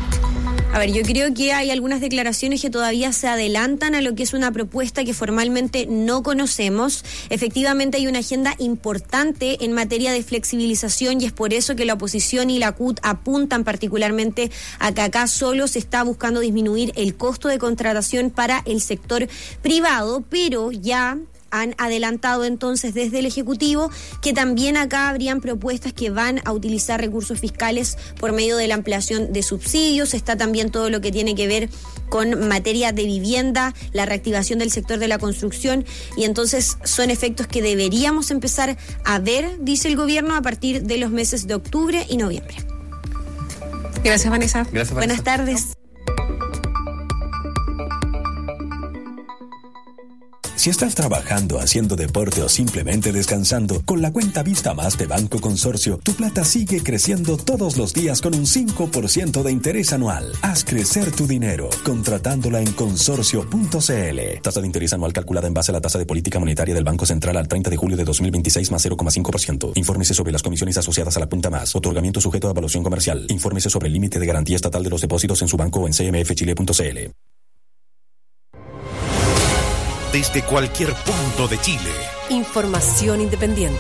A ver, yo creo que hay algunas declaraciones que todavía se adelantan a lo que es una propuesta que formalmente no conocemos. Efectivamente hay una agenda importante en materia de flexibilización y es por eso que la oposición y la CUT apuntan particularmente a que acá solo se está buscando disminuir el costo de contratación para el sector privado, pero ya han adelantado entonces desde el Ejecutivo que también acá habrían propuestas que van a utilizar recursos fiscales por medio de la ampliación de subsidios. Está también todo lo que tiene que ver con materia de vivienda, la reactivación del sector de la construcción, y entonces son efectos que deberíamos empezar a ver, dice el gobierno, a partir de los meses de octubre y noviembre. Gracias, Vanessa. Gracias, Vanessa. Buenas tardes. Si estás trabajando, haciendo deporte o simplemente descansando, con la cuenta Vista Más de Banco Consorcio, tu plata sigue creciendo todos los días con un 5% de interés anual. Haz crecer tu dinero contratándola en consorcio.cl. Tasa de interés anual calculada en base a la tasa de política monetaria del Banco Central al 30 de julio de 2026 más 0,5%. Infórmese sobre las comisiones asociadas a la cuenta Más. Otorgamiento sujeto a evaluación comercial. Infórmese sobre el límite de garantía estatal de los depósitos en su banco o en cmfchile.cl. Desde cualquier punto de Chile. Información independiente.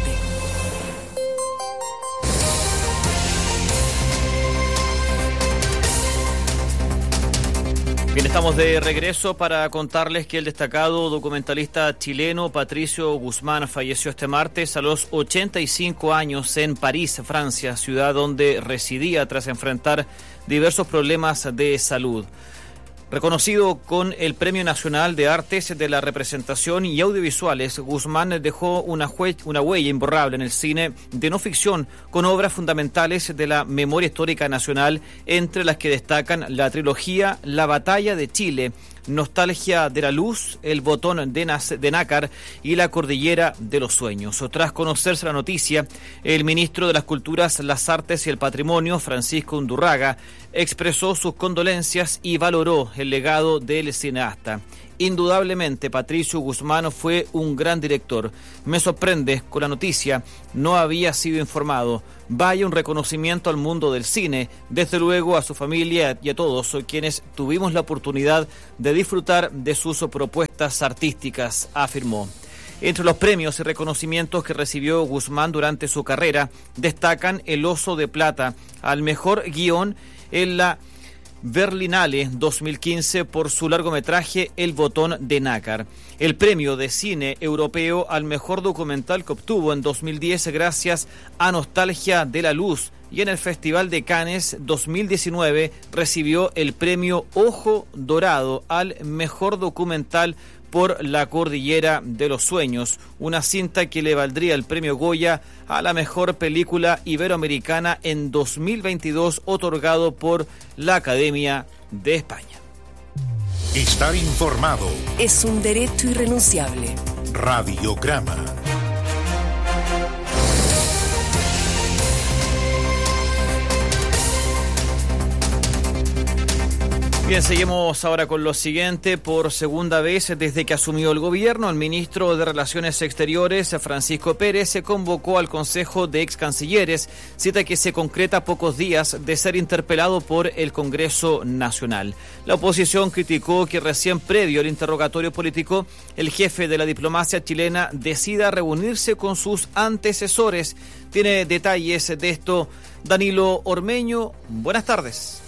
Bien, estamos de regreso para contarles que el destacado documentalista chileno Patricio Guzmán falleció este martes a los 85 años en París, Francia, ciudad donde residía tras enfrentar diversos problemas de salud. Reconocido con el Premio Nacional de Artes de la Representación y Audiovisuales, Guzmán dejó una huella imborrable en el cine de no ficción con obras fundamentales de la memoria histórica nacional, entre las que destacan la trilogía La Batalla de Chile, Nostalgia de la Luz, El Botón de Nácar y La Cordillera de los Sueños. Tras conocerse la noticia, el ministro de las Culturas, las Artes y el Patrimonio, Francisco Undurraga, expresó sus condolencias y valoró el legado del cineasta. Indudablemente, Patricio Guzmán fue un gran director. Me sorprende con la noticia, no había sido informado. Vaya un reconocimiento al mundo del cine, desde luego a su familia y a todos quienes tuvimos la oportunidad de disfrutar de sus propuestas artísticas, afirmó. Entre los premios y reconocimientos que recibió Guzmán durante su carrera, destacan el Oso de Plata al mejor guión en la Berlinale 2015 por su largometraje El Botón de Nácar. El premio de cine europeo al mejor documental que obtuvo en 2010 gracias a Nostalgia de la Luz, y en el Festival de Cannes 2019 recibió el premio Ojo Dorado al mejor documental por La Cordillera de los Sueños, una cinta que le valdría el premio Goya a la mejor película iberoamericana en 2022, otorgado por la Academia de España. Estar informado es un derecho irrenunciable. Radiograma. Bien, seguimos ahora con lo siguiente. Por segunda vez desde que asumió el gobierno, el ministro de Relaciones Exteriores, Francisco Pérez, se convocó al Consejo de Ex Cancilleres, cita que se concreta a pocos días de ser interpelado por el Congreso Nacional. La oposición criticó que recién previo al interrogatorio político, el jefe de la diplomacia chilena decida reunirse con sus antecesores. Tiene detalles de esto Danilo Ormeño. Buenas tardes.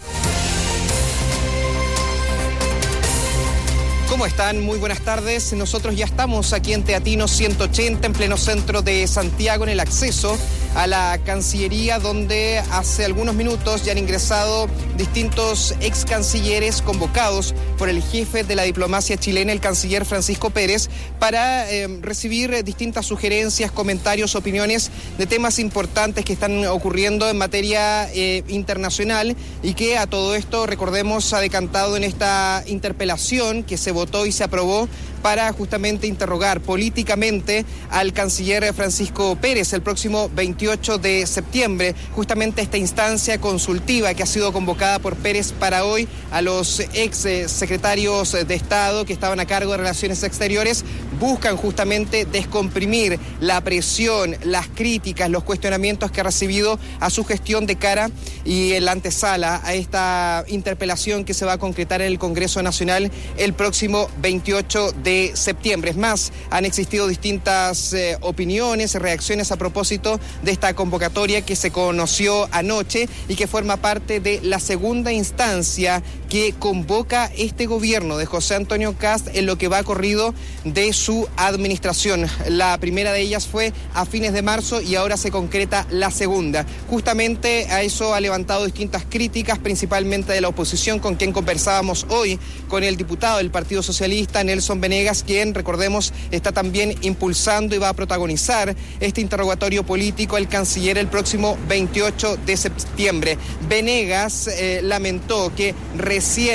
¿Cómo están? Muy buenas tardes. Nosotros ya estamos aquí en Teatinos 180, en pleno centro de Santiago, en el acceso a la Cancillería, donde hace algunos minutos ya han ingresado distintos ex cancilleres convocados por el jefe de la diplomacia chilena, el canciller Francisco Pérez, para recibir distintas sugerencias, comentarios, opiniones de temas importantes que están ocurriendo en materia internacional, y que a todo esto, recordemos, ha decantado en esta interpelación que se votó y se aprobó para justamente interrogar políticamente al canciller Francisco Pérez el próximo 28 de septiembre. Justamente esta instancia consultiva que ha sido convocada por Pérez para hoy a los ex secretarios de Estado que estaban a cargo de Relaciones Exteriores buscan justamente descomprimir la presión, las críticas, los cuestionamientos que ha recibido a su gestión de cara y en la antesala a esta interpelación que se va a concretar en el Congreso Nacional el próximo 28 de septiembre. Es más, han existido distintas opiniones y reacciones a propósito de esta convocatoria que se conoció anoche y que forma parte de la segunda instancia que convoca este gobierno de José Antonio Kast en lo que va corrido de su administración. La primera de ellas fue a fines de marzo y ahora se concreta la segunda. Justamente a eso ha levantado distintas críticas, principalmente de la oposición, con quien conversábamos hoy, con el diputado del Partido Socialista, Nelson Venegas, quien, recordemos, está también impulsando y va a protagonizar este interrogatorio político al canciller el próximo 28 de septiembre. Venegas lamentó que recién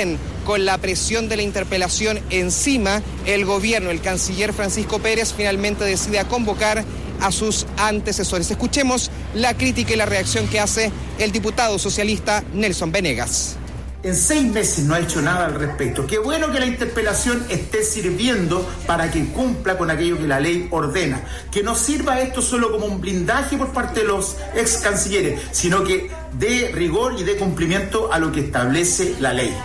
con la presión de la interpelación encima, el gobierno, el canciller Francisco Pérez, finalmente decide convocar a sus antecesores. Escuchemos la crítica y la reacción que hace el diputado socialista Nelson Venegas. En 6 meses no ha hecho nada al respecto. Qué bueno que la interpelación esté sirviendo para que cumpla con aquello que la ley ordena. Que no sirva esto solo como un blindaje por parte de los ex cancilleres, sino que dé rigor y dé cumplimiento a lo que establece la ley.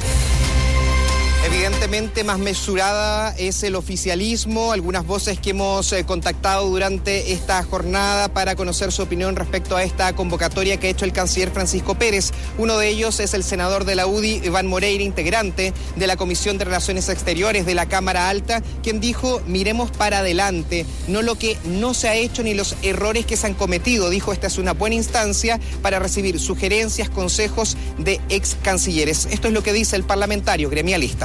Evidentemente más mesurada es el oficialismo, algunas voces que hemos contactado durante esta jornada para conocer su opinión respecto a esta convocatoria que ha hecho el canciller Francisco Pérez. Uno de ellos es el senador de la UDI, Iván Moreira, integrante de la Comisión de Relaciones Exteriores de la Cámara Alta, quien dijo: miremos para adelante, no lo que no se ha hecho ni los errores que se han cometido. Dijo, esta es una buena instancia para recibir sugerencias, consejos de ex cancilleres. Esto es lo que dice el parlamentario gremialista.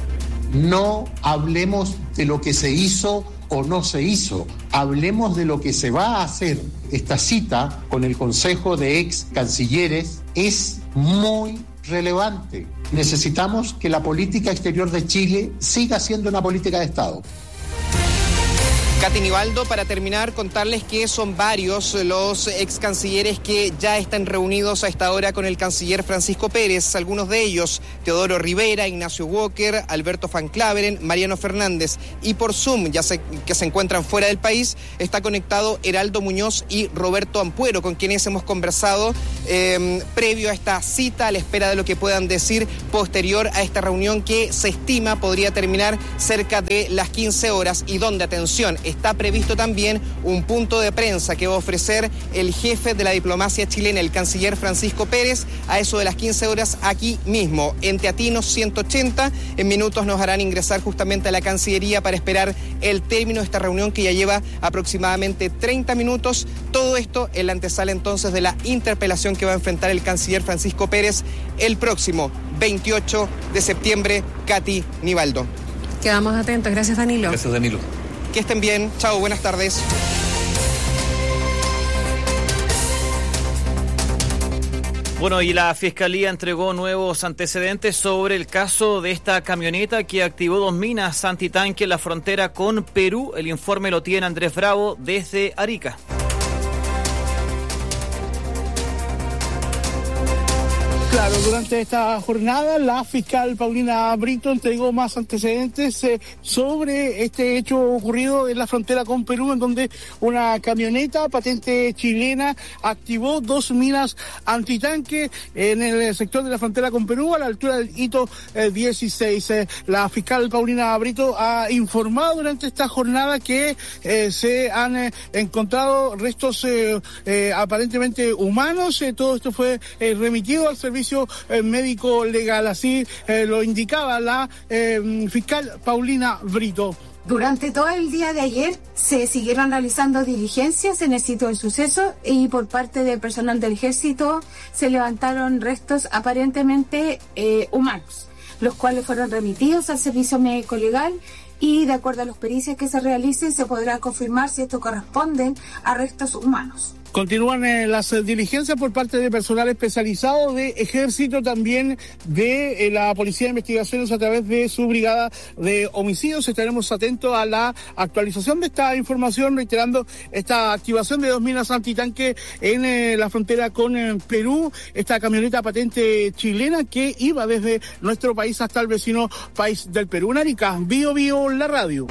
No hablemos de lo que se hizo o no se hizo, hablemos de lo que se va a hacer. Esta cita con el Consejo de Ex Cancilleres es muy relevante. Necesitamos que la política exterior de Chile siga siendo una política de Estado. Katy Nivaldo, para terminar, contarles que son varios los ex cancilleres que ya están reunidos a esta hora con el canciller Francisco Pérez. Algunos de ellos, Teodoro Rivera, Ignacio Walker, Alberto Van Claveren, Mariano Fernández. Y por Zoom, que se encuentran fuera del país, está conectado Heraldo Muñoz y Roberto Ampuero, con quienes hemos conversado previo a esta cita, a la espera de lo que puedan decir posterior a esta reunión que se estima podría terminar cerca de las 15 horas y donde, atención, está previsto también un punto de prensa que va a ofrecer el jefe de la diplomacia chilena, el canciller Francisco Pérez, a eso de las 15 horas aquí mismo, en Teatinos 180. En minutos nos harán ingresar justamente a la Cancillería para esperar el término de esta reunión que ya lleva aproximadamente 30 minutos. Todo esto en la antesala entonces de la interpelación que va a enfrentar el canciller Francisco Pérez el próximo 28 de septiembre. Katy Nivaldo. Quedamos atentos. Gracias, Danilo. Gracias, Danilo. Que estén bien. Chao, buenas tardes. Bueno, y la Fiscalía entregó nuevos antecedentes sobre el caso de esta camioneta que activó 2 minas antitanque en la frontera con Perú. El informe lo tiene Andrés Bravo desde Arica. Claro, durante esta jornada la fiscal Paulina Brito entregó más antecedentes sobre este hecho ocurrido en la frontera con Perú, en donde una camioneta patente chilena activó 2 minas antitanque en el sector de la frontera con Perú a la altura del hito 16. La fiscal Paulina Brito ha informado durante esta jornada que se han encontrado restos aparentemente humanos. Todo esto fue remitido al servicio médico legal, así lo indicaba la fiscal Paulina Brito. Durante todo el día de ayer se siguieron realizando diligencias en el sitio del suceso y por parte del personal del ejército se levantaron restos aparentemente humanos, los cuales fueron remitidos al servicio médico legal y de acuerdo a las pericias que se realicen se podrá confirmar si esto corresponde a restos humanos. Continúan las diligencias por parte de personal especializado de ejército, también de la Policía de Investigaciones a través de su brigada de homicidios. Estaremos atentos a la actualización de esta información, reiterando esta activación de 2 minas antitanque en la frontera con Perú. Esta camioneta patente chilena que iba desde nuestro país hasta el vecino país del Perú. Arica, Bio Bio, la radio.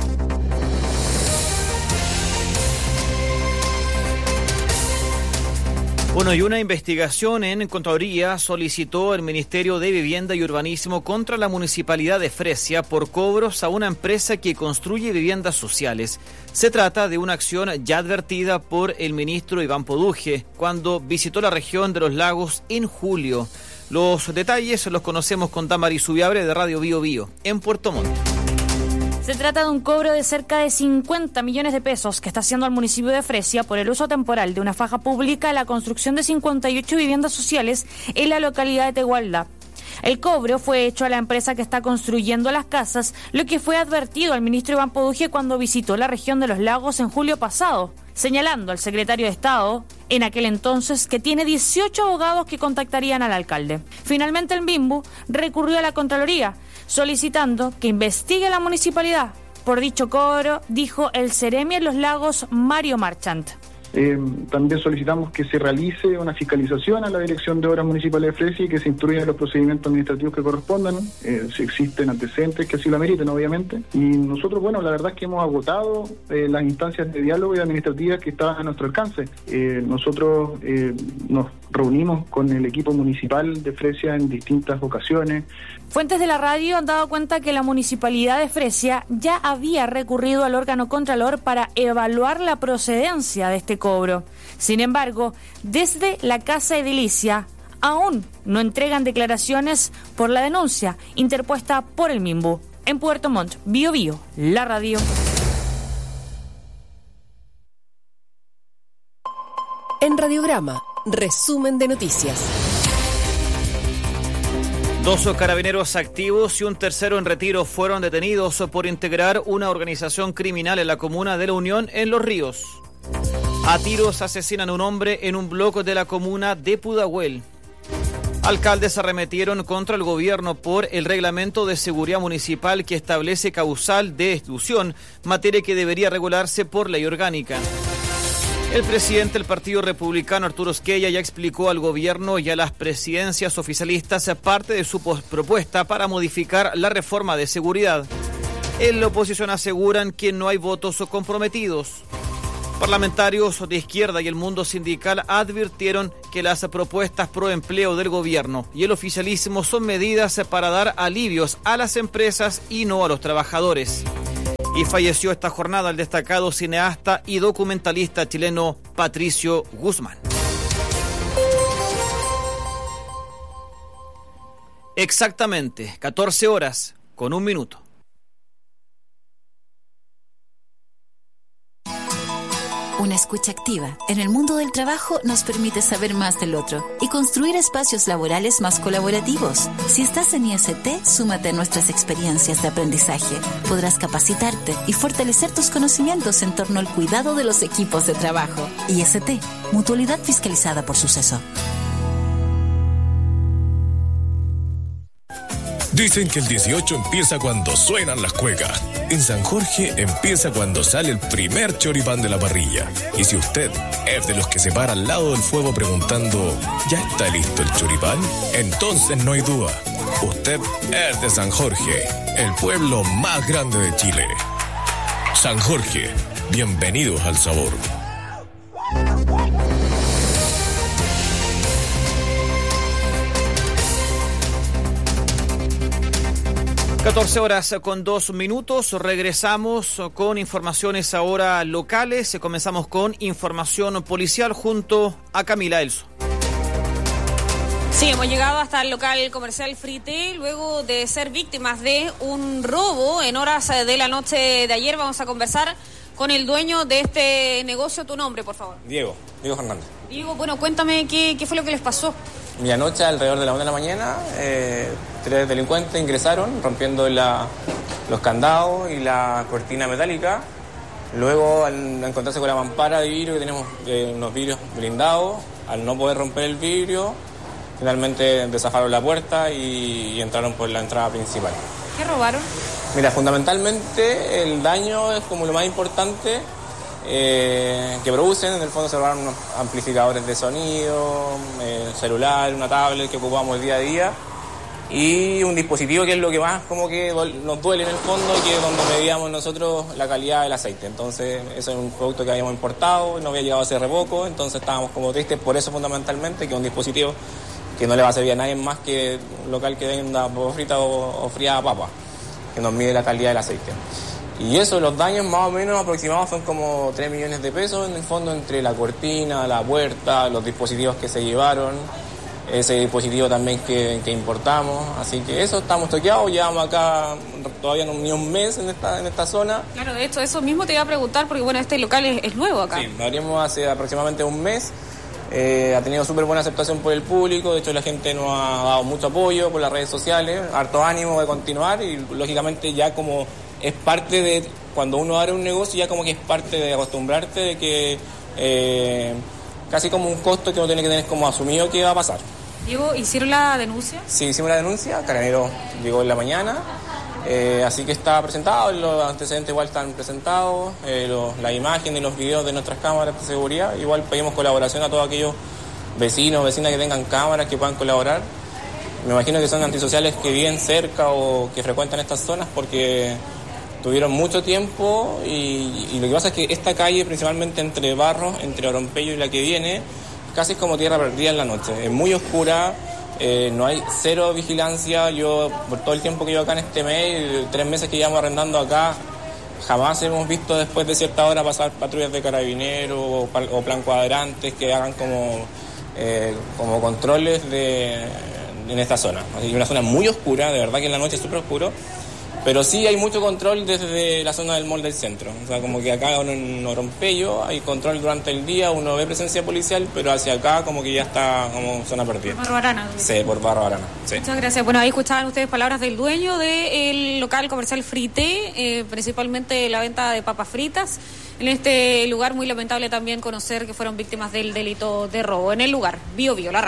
Bueno, y una investigación en Contraloría solicitó el Ministerio de Vivienda y Urbanismo contra la Municipalidad de Fresia por cobros a una empresa que construye viviendas sociales. Se trata de una acción ya advertida por el ministro Iván Poduje cuando visitó la región de los lagos en julio. Los detalles los conocemos con Damaris Subiabre de Radio Bio Bio en Puerto Montt. Se trata de un cobro de cerca de 50 millones de pesos que está haciendo al municipio de Fresia por el uso temporal de una faja pública a la construcción de 58 viviendas sociales en la localidad de Tegualda. El cobro fue hecho a la empresa que está construyendo las casas, lo que fue advertido al ministro Iván Poduje cuando visitó la región de los lagos en julio pasado, señalando al secretario de Estado en aquel entonces que tiene 18 abogados que contactarían al alcalde. Finalmente el MIMBU recurrió a la Contraloría solicitando que investigue la municipalidad por dicho cobro, dijo el Seremi en Los Lagos, Mario Marchant. También solicitamos que se realice una fiscalización a la Dirección de Obras Municipales de Fresia y que se instruyan los procedimientos administrativos que correspondan, si existen antecedentes que así lo ameriten, obviamente. Y nosotros, bueno, la verdad es que hemos agotado las instancias de diálogo y administrativas que estaban a nuestro alcance. Nosotros nos reunimos con el equipo municipal de Fresia en distintas ocasiones. Fuentes de la radio han dado cuenta que la municipalidad de Fresia ya había recurrido al órgano contralor para evaluar la procedencia de este cobro. Sin embargo, desde la Casa Edilicia aún no entregan declaraciones por la denuncia interpuesta por el MIMBU. En Puerto Montt, Bío Bío, la radio. En Radiograma, resumen de noticias. 2 carabineros activos y un tercero en retiro fueron detenidos por integrar una organización criminal en la comuna de La Unión, en Los Ríos. A tiros asesinan a un hombre en un bloque de la comuna de Pudahuel. Alcaldes arremetieron contra el gobierno por el reglamento de seguridad municipal que establece causal de exclusión, materia que debería regularse por ley orgánica. El presidente del Partido Republicano, Arturo Esquella, ya explicó al gobierno y a las presidencias oficialistas parte de su propuesta para modificar la reforma de seguridad. En la oposición aseguran que no hay votos comprometidos. Parlamentarios de izquierda y el mundo sindical advirtieron que las propuestas pro empleo del gobierno y el oficialismo son medidas para dar alivios a las empresas y no a los trabajadores. Y falleció esta jornada el destacado cineasta y documentalista chileno Patricio Guzmán. Exactamente, 14 horas con 1 minuto. Una escucha activa en el mundo del trabajo nos permite saber más del otro y construir espacios laborales más colaborativos. Si estás en IST, súmate a nuestras experiencias de aprendizaje. Podrás capacitarte y fortalecer tus conocimientos en torno al cuidado de los equipos de trabajo. IST, Mutualidad Fiscalizada por Suceso. Dicen que el 18 empieza cuando suenan las cuecas. En San Jorge empieza cuando sale el primer choripán de la parrilla. Y si usted es de los que se para al lado del fuego preguntando ¿ya está listo el choripán? Entonces no hay duda. Usted es de San Jorge, el pueblo más grande de Chile. San Jorge, bienvenidos al sabor. 14 horas con 2 minutos, regresamos con informaciones ahora locales. Comenzamos con información policial junto a Camila Elso. Sí, hemos llegado hasta el local comercial Frité luego de ser víctimas de un robo en horas de la noche de ayer. Vamos a conversar con el dueño de este negocio. Tu nombre, por favor. Diego Fernández. Diego, bueno, cuéntame qué fue lo que les pasó. Mi anoche, alrededor de la 1 de la mañana, 3 delincuentes ingresaron rompiendo los candados y la cortina metálica. Luego, al encontrarse con la mampara de vidrio, que tenemos unos vidrios blindados, al no poder romper el vidrio, finalmente desafaron la puerta y entraron por la entrada principal. ¿Qué robaron? Mira, fundamentalmente el daño es como lo más importante que producen. En el fondo se robaron unos amplificadores de sonido, celular, una tablet que ocupamos el día a día y un dispositivo que es lo que más como que nos duele en el fondo, que es donde medíamos nosotros la calidad del aceite. Entonces eso es un producto que habíamos importado, no había llegado hace re poco, entonces estábamos como tristes por eso fundamentalmente, que es un dispositivo que no le va a servir a nadie más que un local que venda papa frita o friada papa, que nos mide la calidad del aceite. Y eso, los daños más o menos aproximados son como 3 millones de pesos en el fondo, entre la cortina, la puerta, los dispositivos que se llevaron, ese dispositivo también que importamos. Así que eso, estamos toqueados, llevamos acá todavía ni un mes en esta zona. Claro, de hecho, eso mismo te iba a preguntar, porque bueno, este local es nuevo acá. Sí, lo abrimos hace aproximadamente un mes. Ha tenido súper buena aceptación por el público, de hecho la gente nos ha dado mucho apoyo por las redes sociales, harto ánimo de continuar y lógicamente ya como es parte de, cuando uno abre un negocio ya como que es parte de acostumbrarte de que casi como un costo que uno tiene que tener como asumido que va a pasar. Diego, ¿hicieron la denuncia? Sí, hicimos la denuncia, Carabinero llegó en la mañana, así que está presentado, los antecedentes igual están presentados, las imágenes y los videos de nuestras cámaras de seguridad, igual pedimos colaboración a todos aquellos vecinos, vecinas que tengan cámaras que puedan colaborar. Me imagino que son antisociales que viven cerca o que frecuentan estas zonas porque tuvieron mucho tiempo y lo que pasa es que esta calle, principalmente entre Barros, entre Orompeyo y la que viene, casi es como tierra perdida en la noche. Es muy oscura, no hay cero vigilancia. Yo, por todo el tiempo que llevo acá en este mes, 3 meses que llevamos arrendando acá, jamás hemos visto después de cierta hora pasar patrullas de carabineros o plan cuadrantes que hagan como controles en esta zona. Así que una zona muy oscura, de verdad que en la noche es súper oscuro. Pero sí hay mucho control desde la zona del mall del centro. O sea, como que acá en Orompeyo hay control durante el día, uno ve presencia policial, pero hacia acá como que ya está como zona perdida. Por Barro Arana. Sí, por Barro Arana. Sí. Muchas gracias. Bueno, ahí escuchaban ustedes palabras del dueño del local comercial Frité, principalmente la venta de papas fritas. En este lugar, muy lamentable también conocer que fueron víctimas del delito de robo. En el lugar, Bio, la